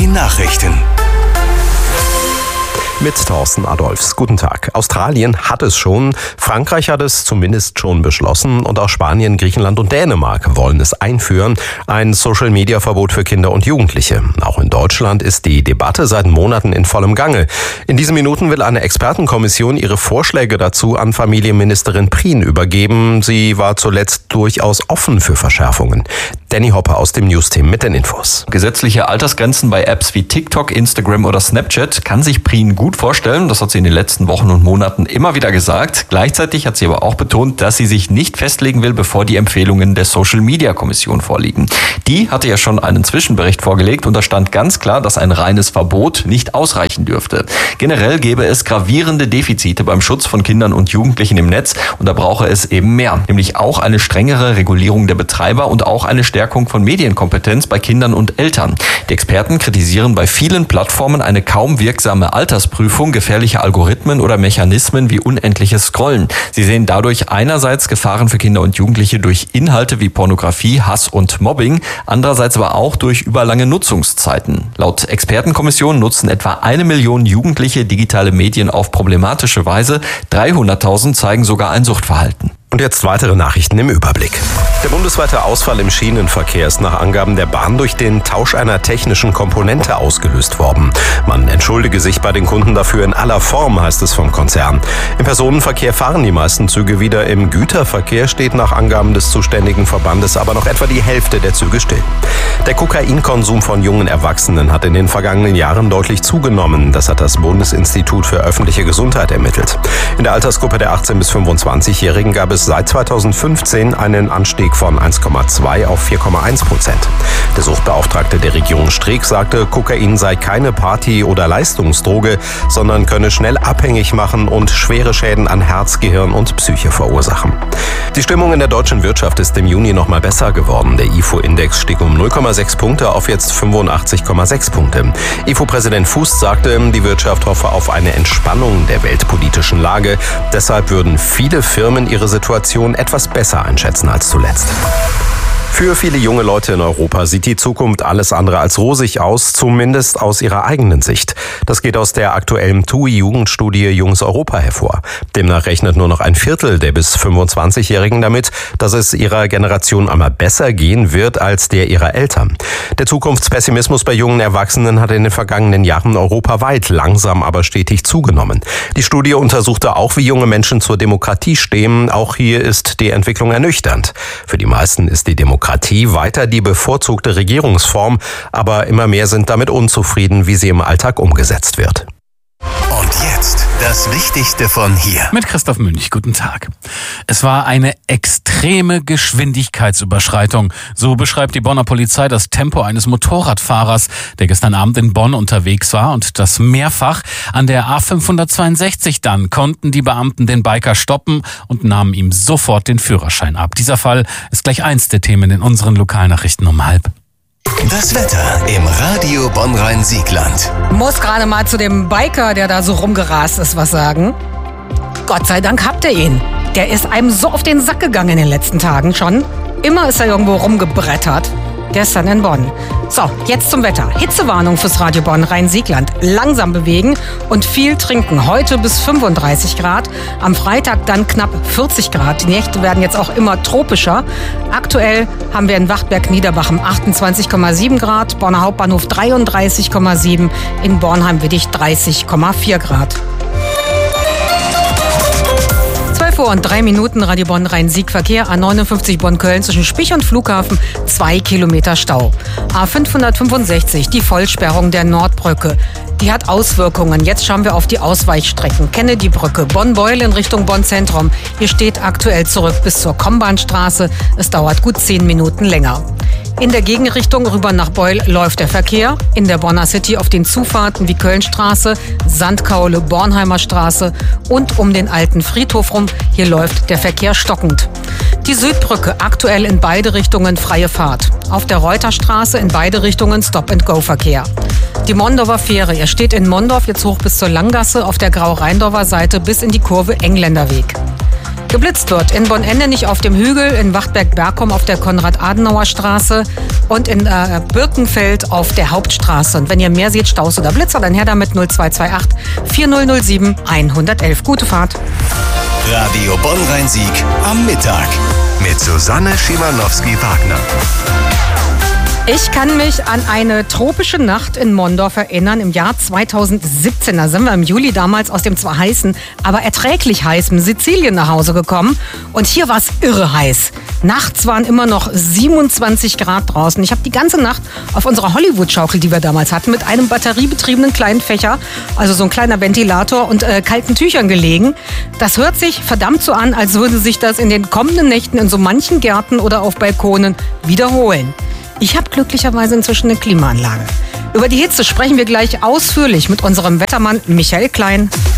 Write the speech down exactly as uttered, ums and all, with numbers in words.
Nachrichten. Mit Thorsten Adolfs. Guten Tag. Australien hat es schon, Frankreich hat es zumindest schon beschlossen und auch Spanien, Griechenland und Dänemark wollen es einführen. Ein Social-Media-Verbot für Kinder und Jugendliche. Auch in Deutschland ist die Debatte seit Monaten in vollem Gange. In diesen Minuten will eine Expertenkommission ihre Vorschläge dazu an Familienministerin Prien übergeben. Sie war zuletzt durchaus offen für Verschärfungen. Danny Hopper aus dem News-Team mit den Infos. Gesetzliche Altersgrenzen bei Apps wie TikTok, Instagram oder Snapchat kann sich Prien gut vorstellen. Das hat sie in den letzten Wochen und Monaten immer wieder gesagt. Gleichzeitig hat sie aber auch betont, dass sie sich nicht festlegen will, bevor die Empfehlungen der Social-Media-Kommission vorliegen. Die hatte ja schon einen Zwischenbericht vorgelegt und da stand ganz klar, dass ein reines Verbot nicht ausreichen dürfte. Generell gäbe es gravierende Defizite beim Schutz von Kindern und Jugendlichen im Netz und da brauche es eben mehr. Nämlich auch eine strengere Regulierung der Betreiber und auch eine Stärkung von Medienkompetenz bei Kindern und Eltern. Die Experten kritisieren bei vielen Plattformen eine kaum wirksame Altersprüfung, gefährliche Algorithmen oder Mechanismen wie unendliches Scrollen. Sie sehen dadurch einerseits Gefahren für Kinder und Jugendliche durch Inhalte wie Pornografie, Hass und Mobbing, andererseits aber auch durch überlange Nutzungszeiten. Laut Expertenkommission nutzen etwa eine Million Jugendliche digitale Medien auf problematische Weise. dreihunderttausend zeigen sogar ein Suchtverhalten. Und jetzt weitere Nachrichten im Überblick. Der bundesweite Ausfall im Schienenverkehr ist nach Angaben der Bahn durch den Tausch einer technischen Komponente ausgelöst worden. Man entschuldige sich bei den Kunden dafür in aller Form, heißt es vom Konzern. Im Personenverkehr fahren die meisten Züge wieder. Im Güterverkehr steht nach Angaben des zuständigen Verbandes aber noch etwa die Hälfte der Züge still. Der Kokainkonsum von jungen Erwachsenen hat in den vergangenen Jahren deutlich zugenommen. Das hat das Bundesinstitut für öffentliche Gesundheit ermittelt. In der Altersgruppe der achtzehn- bis fünfundzwanzigjährigen gab es seit zweitausendfünfzehn einen Anstieg von eins Komma zwei auf vier Komma eins Prozent. Der Suchtbeauftragte der Region Streeck sagte, Kokain sei keine Party- oder Leistungsdroge, sondern könne schnell abhängig machen und schwere Schäden an Herz, Gehirn und Psyche verursachen. Die Stimmung in der deutschen Wirtschaft ist im Juni noch mal besser geworden. Der I F O-Index stieg um null Komma sechs Punkte auf jetzt fünfundachtzig Komma sechs Punkte. I F O-Präsident Fuß sagte, die Wirtschaft hoffe auf eine Entspannung der weltpolitischen Lage. Deshalb würden viele Firmen ihre Situation etwas besser einschätzen als zuletzt. Für viele junge Leute in Europa sieht die Zukunft alles andere als rosig aus, zumindest aus ihrer eigenen Sicht. Das geht aus der aktuellen T U I-Jugendstudie Junges Europa hervor. Demnach rechnet nur noch ein Viertel der bis fünfundzwanzigjährigen damit, dass es ihrer Generation einmal besser gehen wird als der ihrer Eltern. Der Zukunftspessimismus bei jungen Erwachsenen hat in den vergangenen Jahren europaweit langsam aber stetig zugenommen. Die Studie untersuchte auch, wie junge Menschen zur Demokratie stehen. Auch hier ist die Entwicklung ernüchternd. Für die meisten ist die Demokratie Demokratie weiter die bevorzugte Regierungsform, aber immer mehr sind damit unzufrieden, wie sie im Alltag umgesetzt wird. Und jetzt das Wichtigste von hier. Mit Christoph Münch, guten Tag. Es war eine extreme Geschwindigkeitsüberschreitung. So beschreibt die Bonner Polizei das Tempo eines Motorradfahrers, der gestern Abend in Bonn unterwegs war und das mehrfach. An der A fünfhundertzweiundsechzig dann konnten die Beamten den Biker stoppen und nahmen ihm sofort den Führerschein ab. Dieser Fall ist gleich eins der Themen in unseren Lokalnachrichten um halb. Das Wetter im Radio Bonn-Rhein-Siegland. Muss gerade mal zu dem Biker, der da so rumgerast ist, was sagen. Gott sei Dank habt ihr ihn. Der ist einem so auf den Sack gegangen in den letzten Tagen schon. Immer ist er irgendwo rumgebrettert. Gestern in Bonn. So, jetzt zum Wetter. Hitzewarnung fürs Radio Bonn-Rhein-Siegland. Langsam bewegen und viel trinken. Heute bis fünfunddreißig Grad. Am Freitag dann knapp vierzig Grad. Die Nächte werden jetzt auch immer tropischer. Aktuell haben wir in Wachtberg-Niederbachem achtundzwanzig Komma sieben Grad. Bonner Hauptbahnhof dreiunddreißig Komma sieben. In Bornheim-Widdig dreißig Komma vier Grad. zwölf Uhr und drei Minuten, Radio Bonn-Rhein-Sieg-Verkehr. A neunundfünfzig Bonn-Köln zwischen Spich und Flughafen, zwei Kilometer Stau. A fünfhundertfünfundsechzig, die Vollsperrung der Nordbrücke. Die hat Auswirkungen. Jetzt schauen wir auf die Ausweichstrecken. Kennedy-Brücke, Bonn-Beul in Richtung Bonn-Zentrum. Hier steht aktuell zurück bis zur Kommbahnstraße. Es dauert gut zehn Minuten länger. In der Gegenrichtung rüber nach Beul läuft der Verkehr. In der Bonner City auf den Zufahrten wie Kölnstraße, Sandkaule, Bornheimer Straße und um den alten Friedhof rum. Hier läuft der Verkehr stockend. Die Südbrücke aktuell in beide Richtungen freie Fahrt. Auf der Reuterstraße in beide Richtungen Stop-and-Go-Verkehr. Die Mondorfer Fähre, er steht in Mondorf jetzt hoch bis zur Langgasse, auf der Grau-Rheindorfer Seite bis in die Kurve Engländerweg. geblitzt wird. In Bonn-Ende nicht auf dem Hügel, in Wachtberg-Bergum auf der Konrad-Adenauer-Straße und in äh, Birkenfeld auf der Hauptstraße. Und wenn ihr mehr seht, Staus oder Blitzer, dann her damit null zwei zwei acht vier null null sieben eins eins eins. Gute Fahrt. Radio Bonn-Rhein-Sieg am Mittag mit Susanne Schimanowski-Wagner. Ich kann mich an eine tropische Nacht in Mondorf erinnern, im Jahr zweitausendsiebzehn. Da sind wir im Juli damals aus dem zwar heißen, aber erträglich heißen Sizilien nach Hause gekommen. Und hier war es irre heiß. Nachts waren immer noch siebenundzwanzig Grad draußen. Ich habe die ganze Nacht auf unserer Hollywood-Schaukel, die wir damals hatten, mit einem batteriebetriebenen kleinen Fächer, also so ein kleiner Ventilator und äh, kalten Tüchern gelegen. Das hört sich verdammt so an, als würde sich das in den kommenden Nächten in so manchen Gärten oder auf Balkonen wiederholen. Ich habe glücklicherweise inzwischen eine Klimaanlage. Über die Hitze sprechen wir gleich ausführlich mit unserem Wettermann Michael Klein.